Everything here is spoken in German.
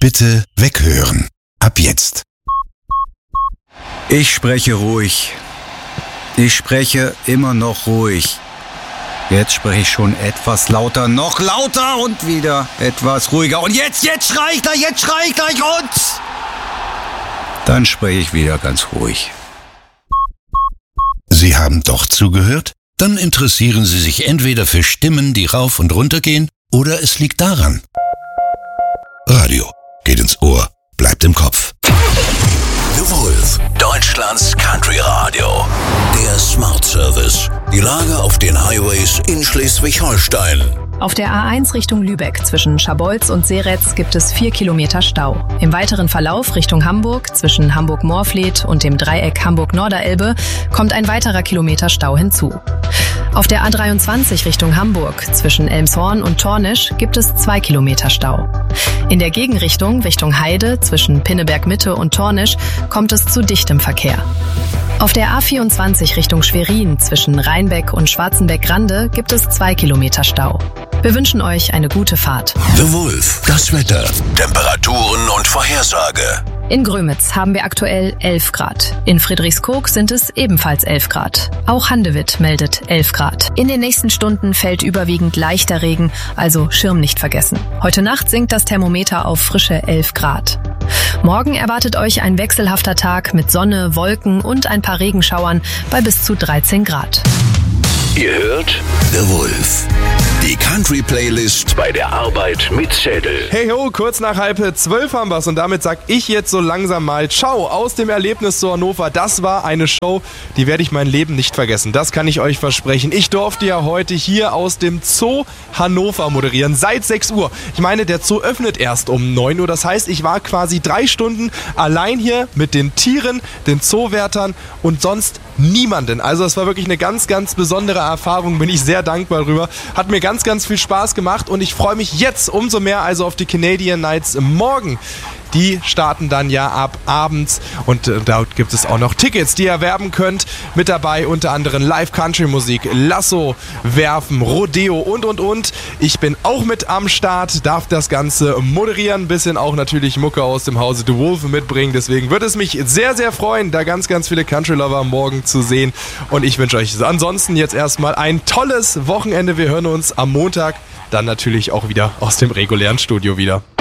Bitte weghören. Ab jetzt. Ich spreche ruhig. Ich spreche immer noch ruhig. Jetzt spreche ich schon etwas lauter, noch lauter und wieder etwas ruhiger. Und jetzt schrei ich gleich und dann spreche ich wieder ganz ruhig. Sie haben doch zugehört? Dann interessieren Sie sich entweder für Stimmen, die rauf und runter gehen, oder es liegt daran. Radio geht ins Ohr, bleibt im Kopf. The Wolf, Deutschlands Country Radio. Der Smart Service. Die Lage auf den Highways in Schleswig-Holstein. Auf der A1 Richtung Lübeck zwischen Schabolz und Seretz gibt es 4 Kilometer Stau. Im weiteren Verlauf Richtung Hamburg zwischen Hamburg-Moorfleet und dem Dreieck Hamburg-Norderelbe kommt ein weiterer Kilometer Stau hinzu. Auf der A23 Richtung Hamburg zwischen Elmshorn und Tornisch gibt es 2 Kilometer Stau. In der Gegenrichtung Richtung Heide zwischen Pinneberg-Mitte und Tornisch kommt es zu dichtem Verkehr. Auf der A24 Richtung Schwerin zwischen Rheinbeck und Schwarzenbeck-Grande gibt es 2 Kilometer Stau. Wir wünschen euch eine gute Fahrt. The Wolf, das Wetter, Temperaturen und Vorhersage. In Grömitz haben wir aktuell 11 Grad. In Friedrichskoog sind es ebenfalls 11 Grad. Auch Handewitt meldet 11 Grad. In den nächsten Stunden fällt überwiegend leichter Regen, also Schirm nicht vergessen. Heute Nacht sinkt das Thermometer auf frische 11 Grad. Morgen erwartet euch ein wechselhafter Tag mit Sonne, Wolken und ein paar Regenschauern bei bis zu 13 Grad. Ihr hört The Wolf. Die Country-Playlist bei der Arbeit mit Zettel. Hey ho, kurz nach 11:30 haben wir's und damit sag ich jetzt so langsam mal Ciao aus dem Erlebnis zu Hannover. Das war eine Show, die werde ich mein Leben nicht vergessen. Das kann ich euch versprechen. Ich durfte ja heute hier aus dem Zoo Hannover moderieren, seit 6 Uhr. Ich meine, der Zoo öffnet erst um 9 Uhr. Das heißt, ich war quasi 3 Stunden allein hier mit den Tieren, den Zoowärtern und sonst niemanden. Also es war wirklich eine ganz, ganz besondere Erfahrung. Bin ich sehr dankbar drüber. Hat mir ganz, ganz viel Spaß gemacht und ich freue mich jetzt umso mehr also auf die Canadian Nights morgen. Die starten dann ja ab abends und dort gibt es auch noch Tickets, die ihr erwerben könnt. Mit dabei unter anderem Live-Country-Musik, Lasso, Werfen, Rodeo und. Ich bin auch mit am Start, darf das Ganze moderieren, ein bisschen auch natürlich Mucke aus dem Hause The Wolf mitbringen. Deswegen würde es mich sehr, sehr freuen, da ganz, ganz viele Country-Lover morgen zu sehen. Und ich wünsche euch ansonsten jetzt erstmal ein tolles Wochenende. Wir hören uns am Montag dann natürlich auch wieder aus dem regulären Studio wieder.